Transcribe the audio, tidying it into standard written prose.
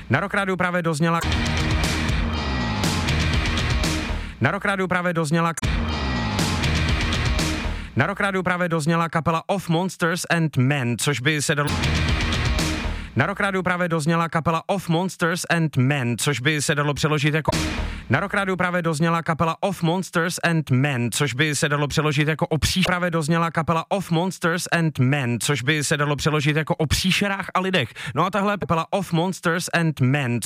Na Rock Rádiu právě dozněla... Na Rock Rádiu právě dozněla... Na Rock Rádiu právě dozněla kapela Of Monsters and Men, což by se dalo... Na Rock Rádiu právě dozněla kapela Of Monsters and Men, což by se dalo přeložit jako... Na Rock Rádiu právě dozněla kapela Of Monsters and Men, což by se dalo přeložit jako o příšerách. Právě dozněla kapela Of Monsters and Men, což by se dalo přeložit jako o příšerách a lidech. No a tahle kapela Of Monsters and Men,